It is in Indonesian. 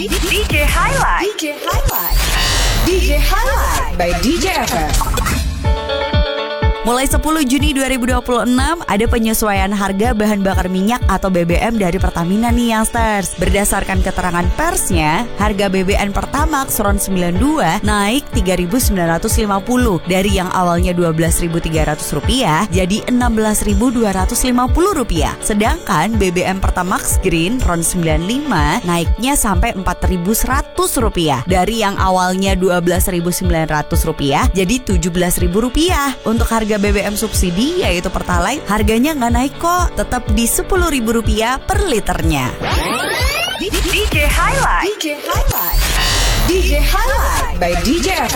DJ Highlight. DJ Highlight. DJ Highlight by DJ FM. Mulai 10 Juni 2026 ada penyesuaian harga bahan bakar minyak atau BBM dari Pertamina nih Youngsters. Berdasarkan keterangan persnya, harga BBM Pertamax RON 92 naik Rp3.950 dari yang awalnya Rp12.300 jadi Rp16.250. Sedangkan BBM Pertamax Green RON 95 naiknya sampai Rp4.100 dari yang awalnya Rp12.900 jadi Rp17.000. Untuk harga BBM subsidi yaitu Pertalite harganya nggak naik kok, tetap di Rp10.000 per liternya. DJ Highlight. DJ Highlight. DJ Highlight by DJ FM.